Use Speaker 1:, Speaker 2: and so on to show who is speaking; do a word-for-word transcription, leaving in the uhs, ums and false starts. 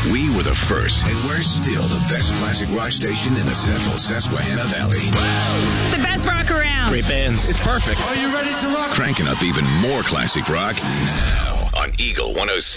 Speaker 1: We were the first, and we're still the best classic rock station in the central Susquehanna Valley.
Speaker 2: The best rock around.
Speaker 3: Great bands. It's perfect.
Speaker 4: Are you ready to rock?
Speaker 1: Cranking up even more classic rock now on Eagle one oh six.